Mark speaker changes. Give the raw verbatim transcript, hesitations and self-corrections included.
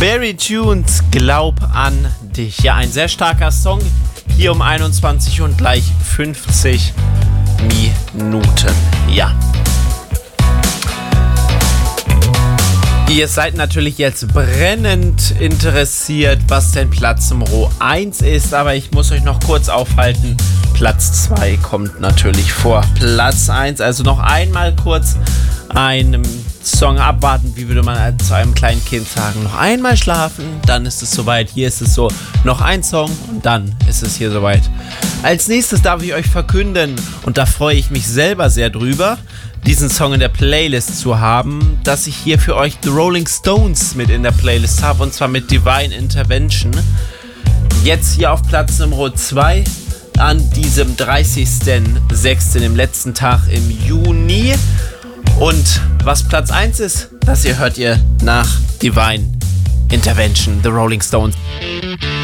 Speaker 1: Barry Tunes, Glaub an dich. Ja, ein sehr starker Song. Hier um einundzwanzig und gleich fünfzig Minuten. Ja. Ihr seid natürlich jetzt brennend interessiert, was denn Platz Nummer eins ist, aber ich muss euch noch kurz aufhalten. Platz zwei kommt natürlich vor Platz eins, also noch einmal kurz einen Song abwarten, wie würde man zu einem kleinen Kind sagen, noch einmal schlafen, dann ist es soweit. Hier ist es so, noch ein Song und dann ist es hier soweit. Als nächstes darf ich euch verkünden, und da freue ich mich selber sehr drüber, diesen Song in der Playlist zu haben, dass ich hier für euch The Rolling Stones mit in der Playlist habe, und zwar mit Divine Intervention. Jetzt hier auf Platz Nummer zwei an diesem dreißigsten sechsten, dem letzten Tag im Juni. Und was Platz eins ist, das hier hört ihr nach Divine Intervention, The Rolling Stones.